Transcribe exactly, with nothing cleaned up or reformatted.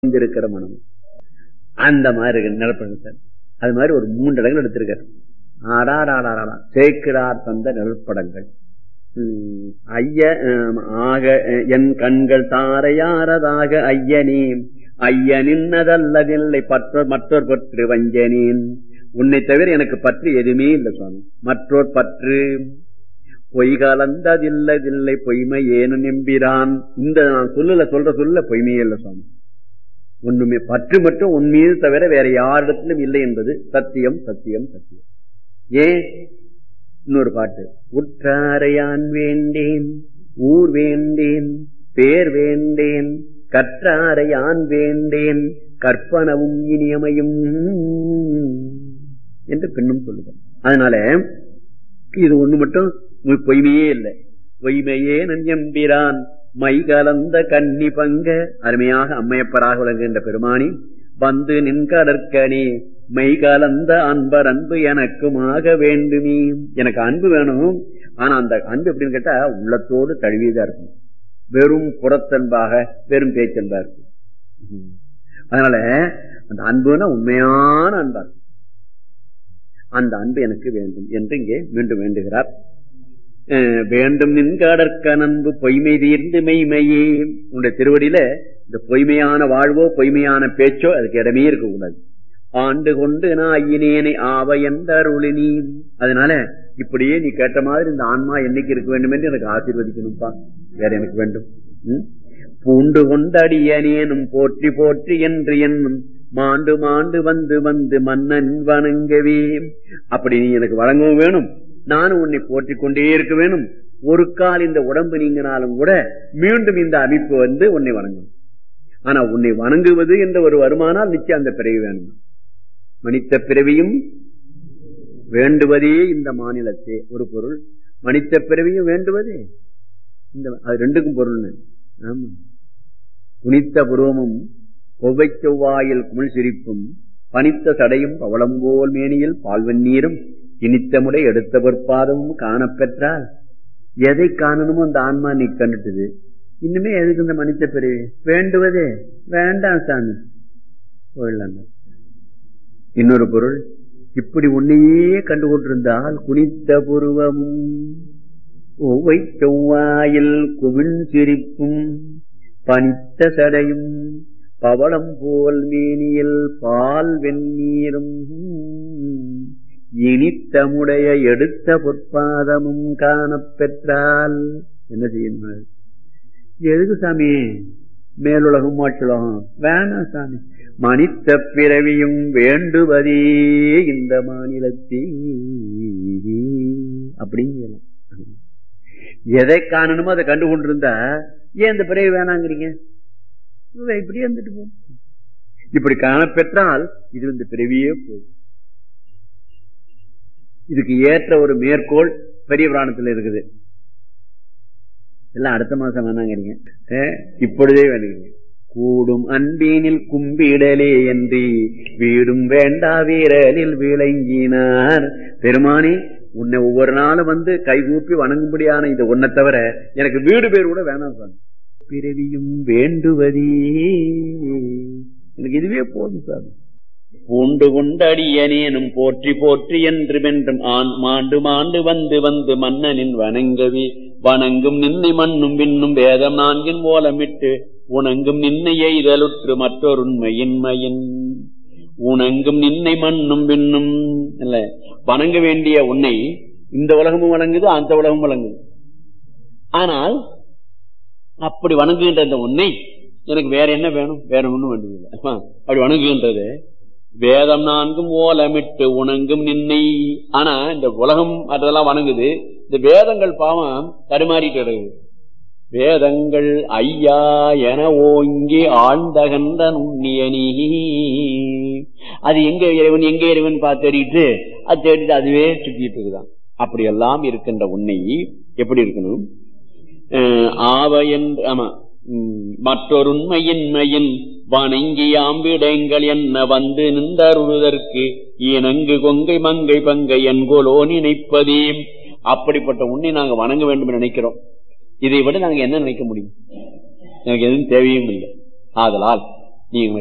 இருக்கிற மனம் அந்த மாதிரி இருக்கு நிலப்படம் சார். அது மாதிரி ஒரு மூன்று இடங்கள் எடுத்திருக்காரு. ஆடாடாடாடா சேக்கிரார் தந்த நிலப்படங்கள். ஐய ஆக என் கண்கள் தாரையாரதாக ஐயனே ஐயனின்னதல்லதில்லை பற்ற மற்றோர் பற்று வஞ்சனேன். உன்னை தவிர எனக்கு பற்று எதுவுமே இல்லை சுவாமி. மற்றோர் பற்று பொய் கலந்ததில்லதில்லை பொய்மை ஏனு நம்பிரான். இந்த நான் சொல்லல சொல்ற சொல்ல பொய்மையே இல்லை சுவாமி. ஒண்ணுமே பற்று மட்டும் உன் மீது தவிர வேற யாரிடத்திலும் இல்லை என்பது சத்தியம் சத்தியம் சத்தியம். ஏன் இன்னொரு பாட்டு, உற்றாரையான் வேண்டேன் ஊர் வேண்டேன் பேர் வேண்டேன் கற்றாரையான் வேண்டேன் கற்பனவும் இனியமையும் என்று பெண்ணும் சொல்லுவோம். அதனால இது ஒண்ணு மட்டும் பொய்மையே இல்லை. பொய்மையே நஞ்சம்பிரான் மை கலந்த கன்னி பங்க. அருமையாக அம்மையப்பராக விளங்குகின்ற பெருமானி வந்து நின்கடற்கனே மை கலந்த அன்பர் அன்பு எனக்குமாக வேண்டுமே. எனக்கு அன்பு வேணும். ஆனா அந்த அன்பு எப்படின்னு கேட்டா உள்ளத்தோடு தழுவியதா இருக்கும். வெறும் புறத்தன்பாக வெறும் பேச்சன்பா இருக்கும். அதனால அந்த அன்புனா உண்மையான அன்பா இருக்கும். அந்த அன்பு எனக்கு வேண்டும் என்று இங்கே மீண்டும் வேண்டுகிறார். வேண்டும் நின்கடற்க நன்பு பொய்மை தீர்ந்து மெய்மையே. உன்னுடைய திருவடியில இந்த பொய்மையான வாழ்வோ பொய்மையான பேச்சோ அதுக்கு இடமே இருக்க கூடாது. ஆண்டு கொண்டு நாயினேனை ஆவ என்ற அருளினி. அதனால இப்படியே நீ கேட்ட மாதிரி இந்த ஆன்மா என்னைக்கு இருக்க வேண்டும் என்று எனக்கு ஆசீர்வதிக்கணும்பா. வேற எனக்கு வேண்டும். பூண்டு கொண்டடியனேனும் போற்றி போற்றி என்று என்னும் மாண்டு மாண்டு வந்து வந்து மன்னன் வணங்கவே. அப்படி நீ எனக்கு வழங்கவும் வேணும், நானும் உன்னை போற்றி கொண்டே இருக்க வேணும். ஒரு கால் இந்த உடம்பு நீங்கினாலும் கூட மீண்டும் இந்த அமைப்பு வந்து உன்னை வணங்கும். ஆனா உன்னை வணங்குவது என்ற ஒரு வருமானால் நிச்சயம் அந்த பிறவி வேணும். மனித பிறவியும் வேண்டுவதே இந்த மாநிலத்தே ஒரு பொருள். மனித பிறவியும் வேண்டுவதே இந்த அது ரெண்டுக்கும் பொருள். ஆமா, குனித்த புருவமும் கொவ்வை செவ்வாயில் குமிழ் சிரிப்பும் பனித்த சடையும் பவளம்போல் மேனியில் பால்வெந்நீரும் இனித்தமுடை எடுத்த பொற்பாதமும் காணப்பெற்றால் எதை காணணுமோ அந்த ஆன்மா நீ கண்டுட்டுது. இன்னுமே எதுக்கு இந்த மனித பிறவி வேண்டுவதே வேண்டாம் சாமி போயிடலாம். இன்னொரு பொருள், இப்படி உன்னையே கண்டுகொண்டிருந்தால் குனித்த புருவமும் ஒவ்வை செவ்வாயில் குமிழ் சிரிப்பும் பனித்த சடையும் பவளம் போல் மேனியில் பால் வெந்நீரும் இனித்தமுடைய எடுத்த பொற்பாதமும் காணப்பெற்றால் என்ன செய்யணும்? எதுக்கு சாமி மேலுலகம் மோட்சலகம் வேணாம் சாமி. மனித பிறவியும் வேண்டுவதே இந்த மாநிலத்தே அப்படின்னு எதை காணணுமோ அதை கண்டு கொண்டிருந்தா ஏன் இந்த பிறவி வேணாங்கிறீங்க? இப்படியே இருந்துட்டு போ. இப்படி காணப்பெற்றால் இது இந்த பிறவியே போதும். இதுக்கு ஏற்ற ஒரு மேற்கோள் பெரிய புராணத்தில் இருக்குது. எல்லாம் அடுத்த மாசம் வேணாங்கிறீங்க, இப்பொழுதே வேணுங்க. கூடும் அன்பீனில் கும்பிடலே என்று வீடும் வேண்டா வீரலில் விளங்கினார். பெருமானி உன்னை ஒவ்வொரு நாளும் வந்து கைகூப்பி வணங்கும்படியான இந்த ஒன்னை தவிர எனக்கு வீடு பேர் கூட வேணாம் சார். பிறவியும் வேண்டுவதே எனக்கு இதுவே போதும் சார். பூண்டு கொண்டடியனேனும் போற்றி போற்றி என்று வென்றும் ஆண் மாண்டு மாண்டு வந்து வந்து மன்னனின் வணங்கவே. வணங்கும் நின்னை மண்ணும் பின்னும் வேதம் நான்கின் ஓலமிட்டு உணங்கும் நின்னை எய்தலுற்று மற்றொருண்மையின்மையின். உணங்கும் நின்னை மண்ணும் பின்னும் இல்ல வணங்க வேண்டிய உன்னை இந்த உலகமும் வணங்குது, அந்த உலகமும் வணங்குது. ஆனால் அப்படி வணங்குகின்ற இந்த உன்னை எனக்கு வேற என்ன வேணும்? வேற ஒண்ணும் வேண்டியதில்லை. அப்படி வணங்குகின்றது வேதம் நான்கும் ஓலமிட்டு உணங்கும் நின்னை. ஆனா இந்த உலகம் அதெல்லாம் வணங்குது, இந்த வேதங்கள் பாவம் தடுமாறிட்டு இருக்குது. வேதங்கள் ஐயா என ஓங்கி ஆழ்ந்தகன்ற நுண்ணியனி. அது எங்க இறைவன் எங்க இறைவன் பார்த்து தேடிட்டு அது தேடிட்டு அதுவே சுத்திட்டு இருக்குதான். அப்படியெல்லாம் இருக்கின்ற உன்னை எப்படி இருக்கணும்? ஆவ என்று ஆமா மற்றொருண்மையின்மையின் வணங்கியாம் விடங்கள் என்ன வந்து நின்றருளுதற்கு இணங்கு கொங்கை மங்கை பங்கை என்கொலோ நினைப்பதே. அப்படிப்பட்ட உன்னை நாங்க வணங்க வேண்டும் நினைக்கிறோம். இதை விட நாங்க என்ன நினைக்க முடியும்? எனக்கு எதுவும் தேவையும் இல்லை. ஆதலால் நீங்க